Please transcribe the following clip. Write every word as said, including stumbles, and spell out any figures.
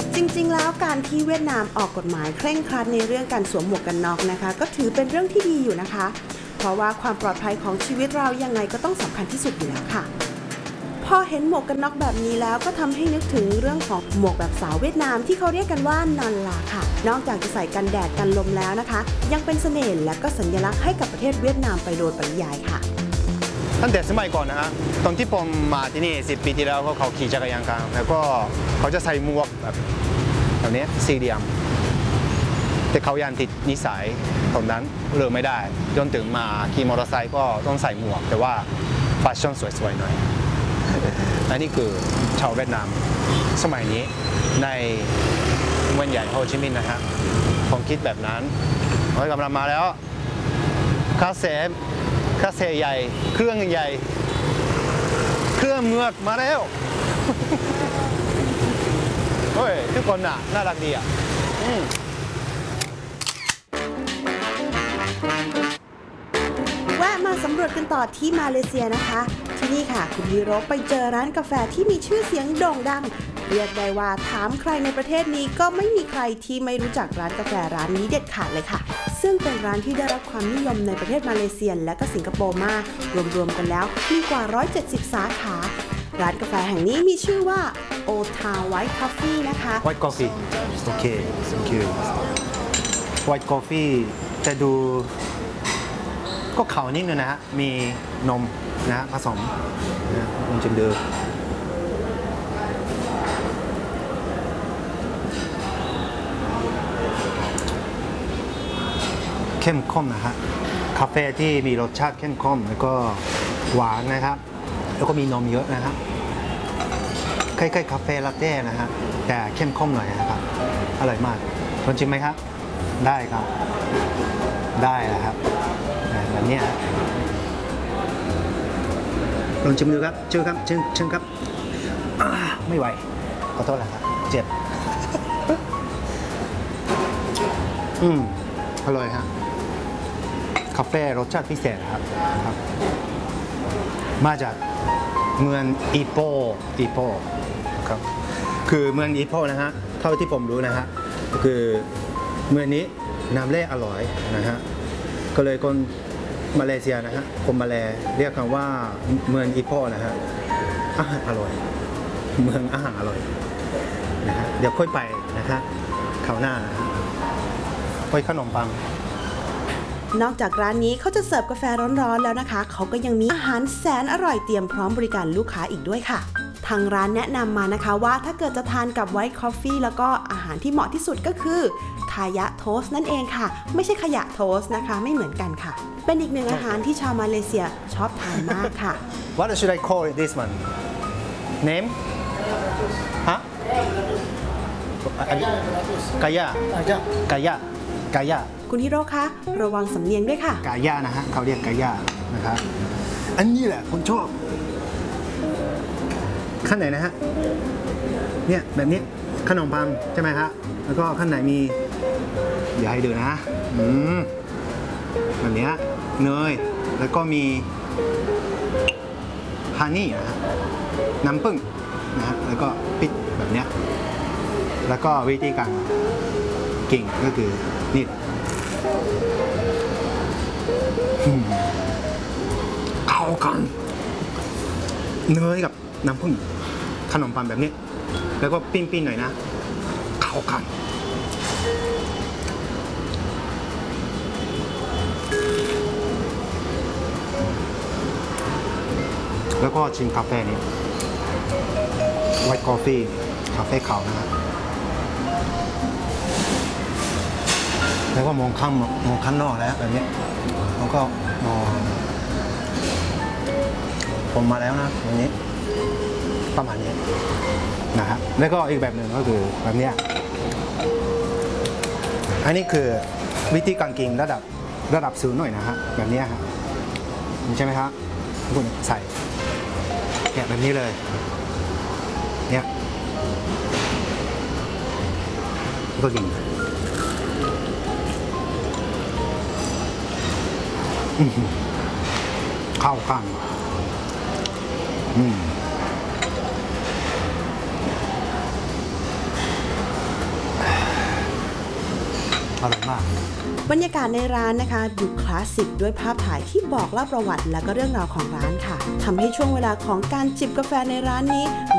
จริงๆแล้วการที่เวียดนามออกกฎหมายเคร่งครัดในเรื่องการสวมหมวกกันน็อกนะคะก็ถือเป็นเรื่องที่ดีอยู่นะคะเพราะว่าความปลอดภัยของชีวิตเรายังไงก็ต้องสำคัญที่สุดอยู่แล้วค่ะพอเห็นหมวกกันน็อกแบบนี้แล้วก็ทำให้นึกถึงเรื่องของหมวกแบบสาวเวียดนามที่เขาเรียกกันว่านันลาค่ะนอกจากจะใส่กันแดดกันลมแล้วนะคะยังเป็นเสน่ห์และก็สัญลักษณ์ให้กับประเทศเวียดนามไปโดยปริยายค่ะตั้งแต่สมัยก่อนนะฮะตอนที่ผมมาที่นี่สิบปีที่แล้วเขาขี่จักรยานกันแล้วก็เขาจะใส่หมวกแบบแบบนี้สี่เหลี่ยมแต่เขายังติดนิสัยตรงนั้นเลิกไม่ได้จนถึงมาขี่มอเตอร์ไซค์ก็ต้องใส่หมวกแต่ว่าแฟชั่นสวยๆหน่อยอันนี้คือชาวเวียดนามสมัยนี้ในเมืองใหญ่โฮจิมินห์นะฮะผมคิดแบบนั้นเฮ้ยกำลังมาแล้วคาเซ่คาเซ่ใหญ่เครื่องใหญ่เครื่องเมือกมาแล้วเฮ้ยทุกคนน่ะน่ารักดีอ่ะแวะมาสำรวจกันต่อที่มาเลเซียนะคะที่นี่ค่ะคุณฮีโร่ไปเจอร้านกาแฟที่มีชื่อเสียงโด่งดังเรียกได้ว่าถามใครในประเทศนี้ก็ไม่มีใครที่ไม่รู้จักร้านกาแฟร้านนี้เด็ดขาดเลยค่ะซึ่งเป็นร้านที่ได้รับความนิยมในประเทศมาเลเซียและก็สิงคโปร์มากรวมๆกันแล้วมีกว่าหนึ่งร้อยเจ็ดสิบสาขาร้านกาแฟแห่งนี้มีชื่อว่า Old Town White Coffee นะคะ White Coffee โอเค thank you White Coffee จะดูก็ขาวนิดนึงนะฮะมีนมนะฮะผสมนะลองชิมดูเข้มข้นนะฮะกาแฟที่มีรสชาติเข้มข้นแล้วก็หวานนะครับแล้วก็มีนมเยอะนะครับคล้ายๆกาแฟลาเต้นะฮะแต่เข้มข้นหน่อยนะครับอร่อยมากลองชิมไหมครับได้ครับได้แล้วครับแบบนี้ลองชิมดูครับเชิญครับเชิญเชิญครับไม่ไหวขอโทษแล้วครับเจ็บอืมอร่อยฮะกาแฟรสชาติพิเศษครับครับมาจากเมืองอีโปอีโปครับคือเมืองอีโปนะฮะเท่าที่ผมรู้นะฮะคือเมืองนี้น้ำแร่อร่อยนะฮะก็เลยคนมาเลเซียนะฮะคนมาเลเรียกกันว่าเมืองอีโปนะฮะอาหารอร่อยเมืองอาหารอร่อยนะฮะเดี๋ยวค่อยไปนะฮะคราวหน้านะฮะค่อยขนมปังนอกจากร้านนี้เขาจะเสิร์ฟกาแฟร้อนๆแล้วนะคะเขาก็ยังมีอาหารแสนอร่อยเตรียมพร้อมบริการลูกค้าอีกด้วยค่ะทางร้านแนะนำมานะคะว่าถ้าเกิดจะทานกับไวท์คอฟฟี่แล้วก็อาหารที่เหมาะที่สุดก็คือคายะโทสนั่นเองค่ะไม่ใช่ขยะโทสนะคะไม่เหมือนกันค่ะเป็นอีกหนึ่งอาหารที่ชาวมาเลเซียชอบทานมากค่ะ What should I call this one name ฮะกายะกายะกายะคุณฮิโร่คะระวังสำเนียงด้วยค่ะกายะนะฮะเขาเรียกกายะนะครับอันนี้แหละคนชอบข้างไหนนะฮะเนี่ยแบบนี้ขนมปังใช่ไหมฮะแล้วก็ข้างไหนมีเดี๋ยวให้ดูนะอืมแบบนี้เนยแล้วก็มีฮันนี่นะฮะน้ำผึ้งนะฮะแล้วก็พริกแบบนี้แล้วก็วิธีการกินก็คือนี่เข้ากันเนยกับน้ำผึ้งขนมปังแบบนี้แล้วก็ปิ้งๆหน่อยนะเข้ากันแล้วก็ชิมกาแฟนี้ไวท์กาแฟกาแฟขาวนะครับแล้วก็มองข้างมองข้างนอกแล้วแบบนี้แล้วก็มองผมมาแล้วนะอย่างนี้ประมาณนี้นะครับแล้วก็อีกแบบหนึ่งก็คือแบบนี้อันนี้คือวิธีการกินระดับระดับสูงหน่อยนะฮะแบบนี้ครับใช่ไหมครับคุณใส่เนี่ยแบบนี้เลยเนี่ยก็กินเข้ากันอืมอร่อยมากบรรยากาศในร้านนะคะดูคลาสสิกด้วยภาพถ่ายที่บอกเล่าประวัติและก็เรื่องราวของร้านค่ะทำให้ช่วงเวลาของการจิบกาแฟในร้านนี้